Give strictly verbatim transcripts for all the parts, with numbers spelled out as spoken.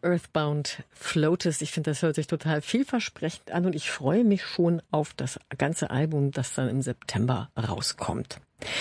Earthbound Floaters. Ich finde, das hört sich total vielversprechend an und ich freue mich schon auf das ganze Album, das dann im September rauskommt.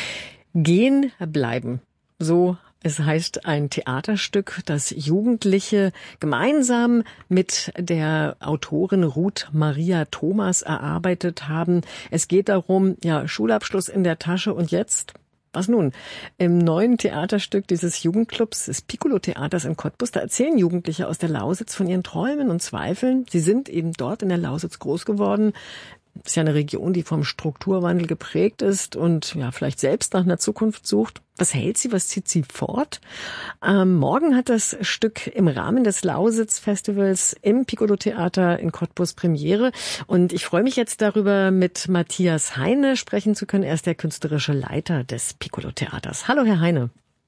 Gehen bleiben. So, es heißt ein Theaterstück, das Jugendliche gemeinsam mit der Autorin Ruth Maria Thomas erarbeitet haben. Es geht darum, ja, Schulabschluss in der Tasche und jetzt? Was nun? Im neuen Theaterstück dieses Jugendclubs, des Piccolo-Theaters in Cottbus, da erzählen Jugendliche aus der Lausitz von ihren Träumen und Zweifeln. Sie sind eben dort in der Lausitz groß geworden. Das ist ja eine Region, die vom Strukturwandel geprägt ist und ja vielleicht selbst nach einer Zukunft sucht. Was hält sie, was zieht sie fort? Ähm, morgen hat das Stück im Rahmen des Lausitz-Festivals im Piccolo-Theater in Cottbus Premiere. Und ich freue mich jetzt darüber, mit Matthias Heine sprechen zu können. Er ist der künstlerische Leiter des Piccolo-Theaters. Hallo, Herr Heine.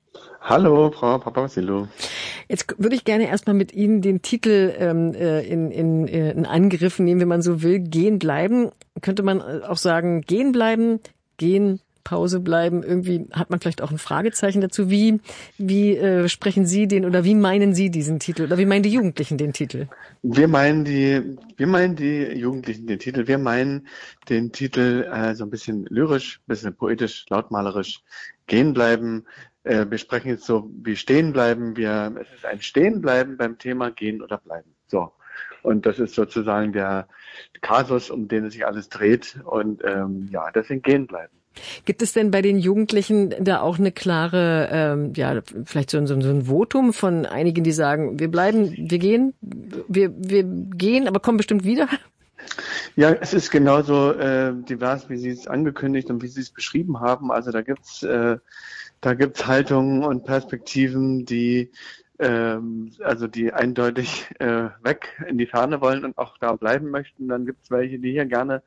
Hallo, Frau Papassilo. Jetzt würde ich gerne erstmal mit Ihnen den Titel ähm, in, in, in Angriff nehmen, wenn man so will. Gehen bleiben. Könnte man auch sagen, gehen bleiben, gehen, Pause bleiben. Irgendwie hat man vielleicht auch ein Fragezeichen dazu. Wie, wie äh, sprechen Sie den oder wie meinen Sie diesen Titel? Oder wie meinen die Jugendlichen den Titel? Wir meinen die, wir meinen die Jugendlichen den Titel. Wir meinen den Titel äh, so ein bisschen lyrisch, ein bisschen poetisch, lautmalerisch. Gehen bleiben. Wir sprechen jetzt so wie stehen bleiben. Wir, es ist ein Stehenbleiben beim Thema gehen oder bleiben. So. Und das ist sozusagen der Kasus, um den es sich alles dreht. Und ähm, ja, deswegen gehen bleiben. Gibt es denn bei den Jugendlichen da auch eine klare, ähm, ja, vielleicht so ein, so ein Votum von einigen, die sagen, wir bleiben, wir gehen, wir, wir gehen, aber kommen bestimmt wieder? Ja, es ist genauso äh, divers, wie Sie es angekündigt und wie Sie es beschrieben haben. Also da gibt's äh, Da gibt's Haltungen und Perspektiven, die ähm, also die eindeutig äh, weg in die Ferne wollen und auch da bleiben möchten. Dann gibt's welche, die hier gerne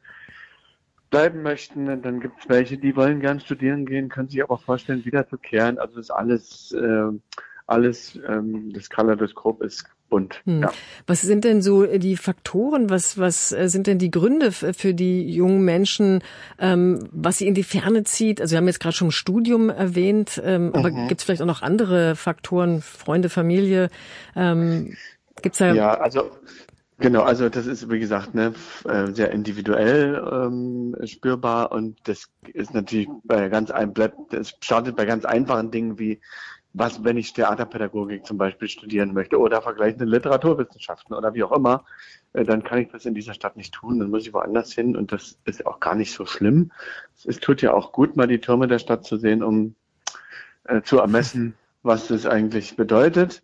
bleiben möchten. Und dann gibt's welche, die wollen gern studieren gehen, können sich aber vorstellen, wiederzukehren. Also das ist alles, äh, alles ähm, das Kaleidoskop ist bunt. Hm. Ja. Was sind denn so die Faktoren, was was sind denn die Gründe für die jungen Menschen, ähm, was sie in die Ferne zieht? Also wir haben jetzt gerade schon Studium erwähnt, ähm, mhm. aber gibt es vielleicht auch noch andere Faktoren, Freunde, Familie? Ähm, gibt's da? Ja, also genau, also das ist wie gesagt ne sehr individuell ähm, spürbar und das ist natürlich bei ganz ein bleibt, es startet bei ganz einfachen Dingen wie was, wenn ich Theaterpädagogik zum Beispiel studieren möchte oder vergleichende Literaturwissenschaften oder wie auch immer, äh, dann kann ich das in dieser Stadt nicht tun, dann muss ich woanders hin und das ist auch gar nicht so schlimm. Es, es tut ja auch gut, mal die Türme der Stadt zu sehen, um äh, zu ermessen, was das eigentlich bedeutet.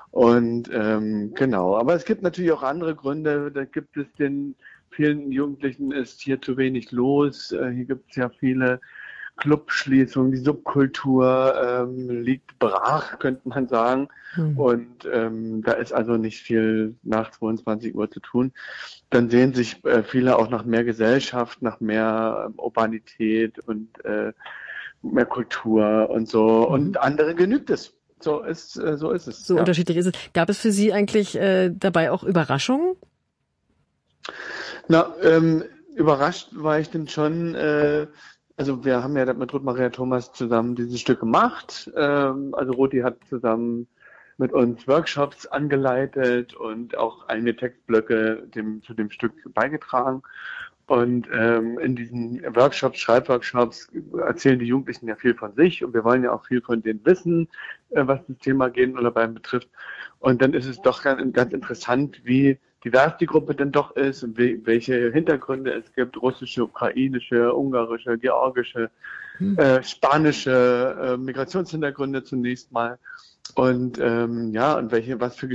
Und ähm, genau, aber es gibt natürlich auch andere Gründe, da gibt es den vielen Jugendlichen ist hier zu wenig los, äh, hier gibt es ja viele Clubschließung, die Subkultur ähm, liegt brach, könnte man sagen. Mhm. Und ähm, da ist also nicht viel nach zweiundzwanzig Uhr zu tun. Dann sehen sich äh, viele auch nach mehr Gesellschaft, nach mehr ähm, Urbanität und äh, mehr Kultur und so. Mhm. Und andere genügt es. So ist, äh, so ist es. So ja. unterschiedlich ist es. Gab es für Sie eigentlich äh, dabei auch Überraschungen? Na, ähm, überrascht war ich denn schon, äh, also wir haben ja mit Ruth Maria Thomas zusammen dieses Stück gemacht. Ähm, also Ruthi hat zusammen mit uns Workshops angeleitet und auch einige Textblöcke dem, zu dem Stück beigetragen. Und ähm, in diesen Workshops, Schreibworkshops erzählen die Jugendlichen ja viel von sich und wir wollen ja auch viel von denen wissen, äh, was das Thema Gehen oder Bleiben betrifft. Und dann ist es doch ganz, ganz interessant, wie divers die Gruppe denn doch ist und wie, welche Hintergründe es gibt, russische, ukrainische, ungarische, georgische, hm. äh, spanische äh, Migrationshintergründe zunächst mal und ähm, ja, und welche was für